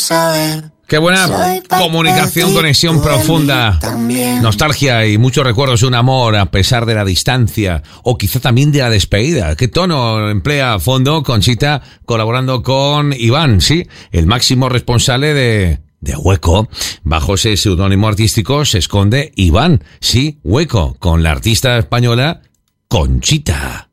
saber. Qué buena comunicación, conexión profunda, nostalgia y muchos recuerdos de un amor a pesar de la distancia o quizá también de la despedida. ¿Qué tono emplea a fondo Conchita colaborando con Iván? Sí, el máximo responsable de Hueco. Bajo ese seudónimo artístico se esconde Iván, sí, Hueco, con la artista española Conchita.